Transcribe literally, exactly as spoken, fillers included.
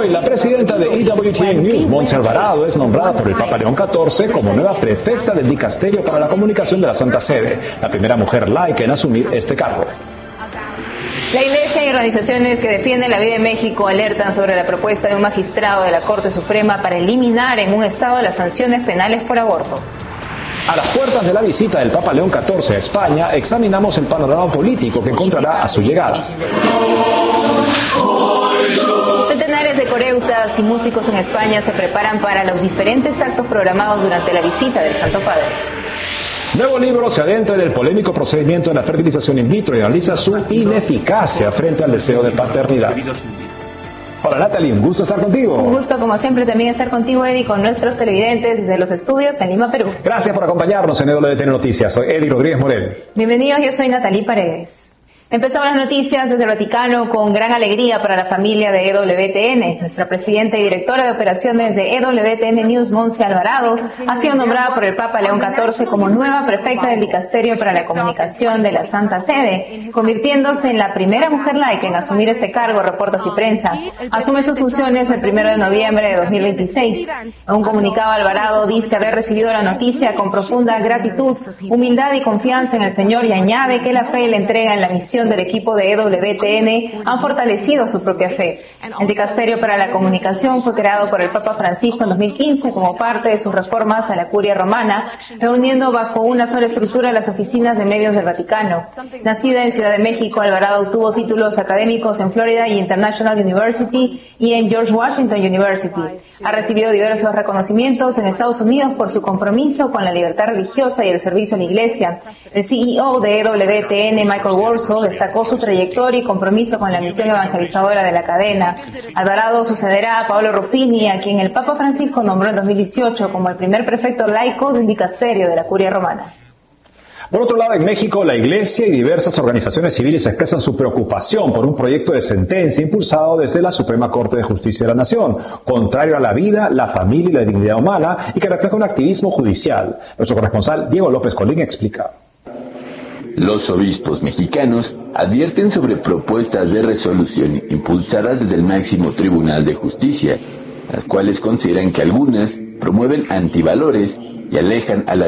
Hoy, la presidenta de E W T N News, Montse Alvarado, es nombrada por el Papa León catorce como nueva prefecta del Dicasterio para la Comunicación de la Santa Sede, la primera mujer laica en asumir este cargo. La Iglesia y organizaciones que defienden la vida en México alertan sobre la propuesta de un magistrado de la Corte Suprema para eliminar en un estado las sanciones penales por aborto. A las puertas de la visita del Papa León catorce a España, examinamos el panorama político que encontrará a su llegada. Centenares de coreutas y músicos en España se preparan para los diferentes actos programados durante la visita del Santo Padre. Nuevo libro se adentra en el polémico procedimiento de la fertilización in vitro y analiza su ineficacia frente al deseo de paternidad. Hola Natalie, un gusto estar contigo. Un gusto como siempre también estar contigo, Eddie, con nuestros televidentes desde los estudios en Lima, Perú. Gracias por acompañarnos en E W T N Noticias. Soy Eddie Rodríguez Morel. Bienvenidos, yo soy Natalie Paredes. Empezamos las noticias desde el Vaticano con gran alegría para la familia de E W T N. Nuestra presidenta y directora de operaciones de E W T N News, Montse Alvarado, ha sido nombrada por el Papa León catorce como nueva prefecta del Dicasterio para la Comunicación de la Santa Sede, convirtiéndose en la primera mujer laica en asumir este cargo, reporta y Prensa. Asume sus funciones el primero de noviembre de dos mil veintiséis. En un comunicado, Alvarado dice haber recibido la noticia con profunda gratitud, humildad y confianza en el Señor, y añade que la fe y la entrega en la misión del equipo de E W T N han fortalecido su propia fe. El Dicasterio para la Comunicación fue creado por el Papa Francisco en dos mil quince como parte de sus reformas a la Curia Romana, reuniendo bajo una sola estructura las oficinas de medios del Vaticano. Nacida en Ciudad de México, Alvarado obtuvo títulos académicos en Florida International University y en George Washington University. Ha recibido diversos reconocimientos en Estados Unidos por su compromiso con la libertad religiosa y el servicio a la Iglesia. El C E O de E W T N, Michael Warsaw, destacó su trayectoria y compromiso con la misión evangelizadora de la cadena. Alvarado sucederá a Paolo Ruffini, a quien el Papa Francisco nombró en dos mil dieciocho como el primer prefecto laico del Dicasterio de la Curia Romana. Por otro lado, en México, la Iglesia y diversas organizaciones civiles expresan su preocupación por un proyecto de sentencia impulsado desde la Suprema Corte de Justicia de la Nación, contrario a la vida, la familia y la dignidad humana, y que refleja un activismo judicial. Nuestro corresponsal Diego López Colín explica. Los obispos mexicanos advierten sobre propuestas de resolución impulsadas desde el máximo Tribunal de Justicia, las cuales consideran que algunas promueven antivalores y alejan a la